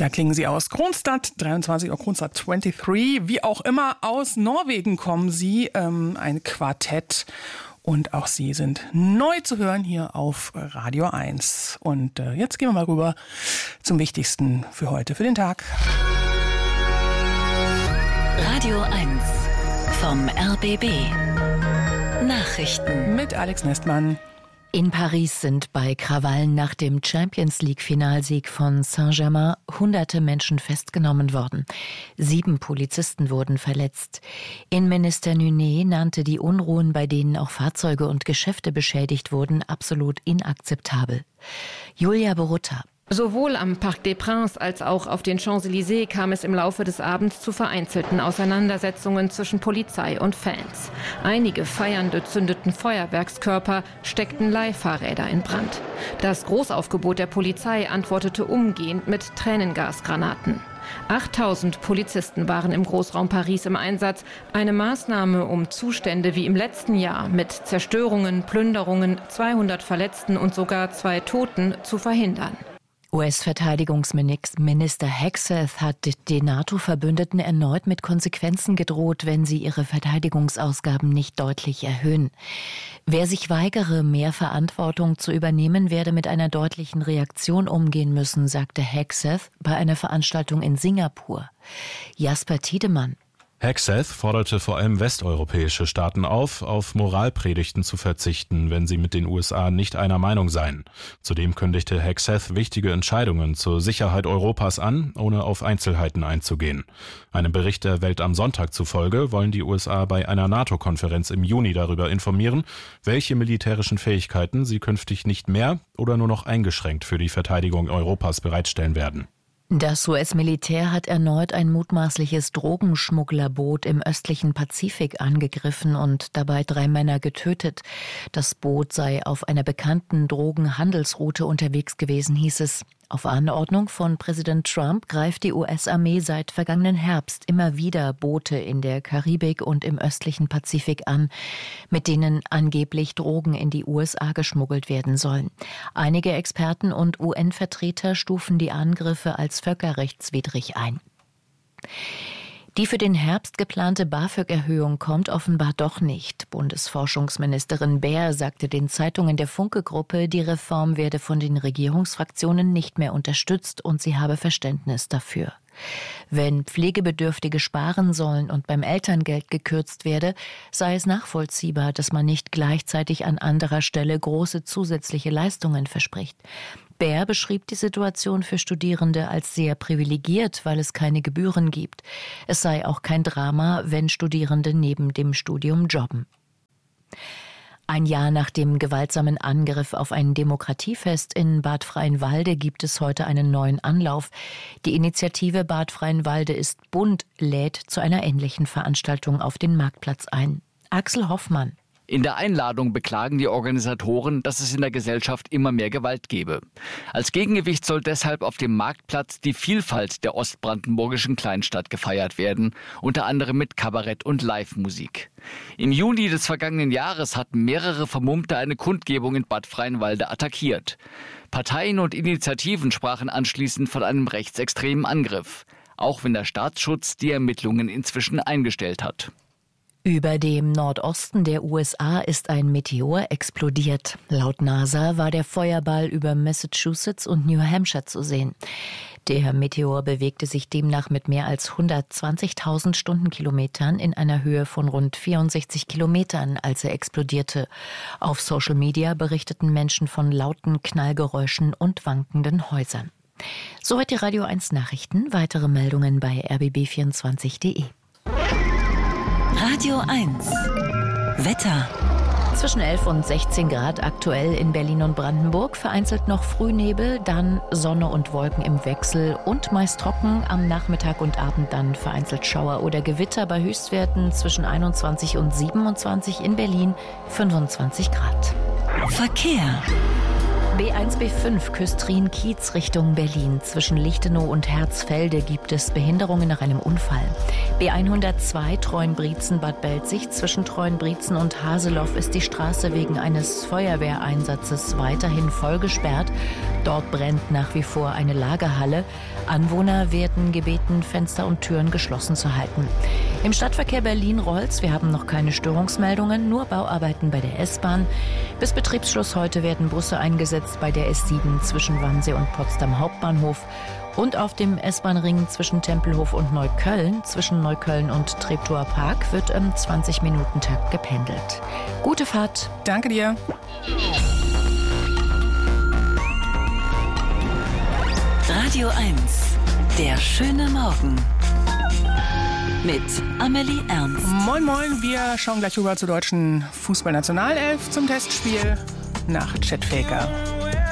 Da klingen sie aus Kronstadt, 23 Uhr Kronstadt 23. Wie auch immer, aus Norwegen kommen sie, ein Quartett. Und auch sie sind neu zu hören hier auf Radio 1. Und jetzt gehen wir mal rüber zum Wichtigsten für heute, für den Tag. Radio 1 vom RBB. Nachrichten mit Alex Nestmann. In Paris sind bei Krawallen nach dem Champions-League-Finalsieg von Saint-Germain hunderte Menschen festgenommen worden. 7 Polizisten wurden verletzt. Innenminister Nunez nannte die Unruhen, bei denen auch Fahrzeuge und Geschäfte beschädigt wurden, absolut inakzeptabel. Julia Borutta. Sowohl am Parc des Princes als auch auf den Champs-Élysées kam es im Laufe des Abends zu vereinzelten Auseinandersetzungen zwischen Polizei und Fans. Einige Feiernde zündeten Feuerwerkskörper, steckten Leihfahrräder in Brand. Das Großaufgebot der Polizei antwortete umgehend mit Tränengasgranaten. 8000 Polizisten waren im Großraum Paris im Einsatz. Eine Maßnahme, um Zustände wie im letzten Jahr mit Zerstörungen, Plünderungen, 200 Verletzten und sogar 2 Toten zu verhindern. US-Verteidigungsminister Hegseth hat den NATO-Verbündeten erneut mit Konsequenzen gedroht, wenn sie ihre Verteidigungsausgaben nicht deutlich erhöhen. Wer sich weigere, mehr Verantwortung zu übernehmen, werde mit einer deutlichen Reaktion umgehen müssen, sagte Hegseth bei einer Veranstaltung in Singapur. Jasper Tiedemann. Hegseth forderte vor allem westeuropäische Staaten auf Moralpredigten zu verzichten, wenn sie mit den USA nicht einer Meinung seien. Zudem kündigte Hegseth wichtige Entscheidungen zur Sicherheit Europas an, ohne auf Einzelheiten einzugehen. Einem Bericht der Welt am Sonntag zufolge wollen die USA bei einer NATO-Konferenz im Juni darüber informieren, welche militärischen Fähigkeiten sie künftig nicht mehr oder nur noch eingeschränkt für die Verteidigung Europas bereitstellen werden. Das US-Militär hat erneut ein mutmaßliches Drogenschmugglerboot im östlichen Pazifik angegriffen und dabei 3 Männer getötet. Das Boot sei auf einer bekannten Drogenhandelsroute unterwegs gewesen, hieß es. Auf Anordnung von Präsident Trump greift die US-Armee seit vergangenen Herbst immer wieder Boote in der Karibik und im östlichen Pazifik an, mit denen angeblich Drogen in die USA geschmuggelt werden sollen. Einige Experten und UN-Vertreter stufen die Angriffe als völkerrechtswidrig ein. Die für den Herbst geplante BAföG-Erhöhung kommt offenbar doch nicht. Bundesforschungsministerin Baer sagte den Zeitungen der Funke-Gruppe, die Reform werde von den Regierungsfraktionen nicht mehr unterstützt und sie habe Verständnis dafür. Wenn Pflegebedürftige sparen sollen und beim Elterngeld gekürzt werde, sei es nachvollziehbar, dass man nicht gleichzeitig an anderer Stelle große zusätzliche Leistungen verspricht. Baer beschrieb die Situation für Studierende als sehr privilegiert, weil es keine Gebühren gibt. Es sei auch kein Drama, wenn Studierende neben dem Studium jobben. Ein Jahr nach dem gewaltsamen Angriff auf ein Demokratiefest in Bad Freienwalde gibt es heute einen neuen Anlauf. Die Initiative Bad Freienwalde ist bunt, lädt zu einer ähnlichen Veranstaltung auf den Marktplatz ein. Axel Hoffmann. In der Einladung beklagen die Organisatoren, dass es in der Gesellschaft immer mehr Gewalt gebe. Als Gegengewicht soll deshalb auf dem Marktplatz die Vielfalt der ostbrandenburgischen Kleinstadt gefeiert werden, unter anderem mit Kabarett und Live-Musik. Im Juni des vergangenen Jahres hatten mehrere Vermummte eine Kundgebung in Bad Freienwalde attackiert. Parteien und Initiativen sprachen anschließend von einem rechtsextremen Angriff, auch wenn der Staatsschutz die Ermittlungen inzwischen eingestellt hat. Über dem Nordosten der USA ist ein Meteor explodiert. Laut NASA war der Feuerball über Massachusetts und New Hampshire zu sehen. Der Meteor bewegte sich demnach mit mehr als 120.000 Stundenkilometern in einer Höhe von rund 64 Kilometern, als er explodierte. Auf Social Media berichteten Menschen von lauten Knallgeräuschen und wankenden Häusern. Soweit die Radio 1 Nachrichten. Weitere Meldungen bei rbb24.de. Radio 1 Wetter. Zwischen 11 und 16 Grad aktuell in Berlin und Brandenburg, vereinzelt noch Frühnebel, dann Sonne und Wolken im Wechsel und meist trocken, am Nachmittag und Abend dann vereinzelt Schauer oder Gewitter bei Höchstwerten zwischen 21 und 27, in Berlin 25 Grad. Verkehr. B1, B5 Küstrin-Kiez Richtung Berlin. Zwischen Lichtenau und Herzfelde gibt es Behinderungen nach einem Unfall. B102 Treuenbrietzen-Bad Belzig. Zwischen Treuenbrietzen und Haseloff ist die Straße wegen eines Feuerwehreinsatzes weiterhin voll gesperrt. Dort brennt nach wie vor eine Lagerhalle. Anwohner werden gebeten, Fenster und Türen geschlossen zu halten. Im Stadtverkehr Berlin-Rolls, wir haben noch keine Störungsmeldungen, nur Bauarbeiten bei der S-Bahn. Bis Betriebsschluss heute werden Busse eingesetzt bei der S7 zwischen Wannsee und Potsdam Hauptbahnhof und auf dem S-Bahn-Ring zwischen Tempelhof und Neukölln. Zwischen Neukölln und Treptower Park wird im 20-Minuten-Takt gependelt. Gute Fahrt. Danke dir. Radio 1, der schöne Morgen. Mit Amelie Ernst. Moin, moin. Wir schauen gleich rüber zur deutschen Fußballnationalelf zum Testspiel nach Chet Faker.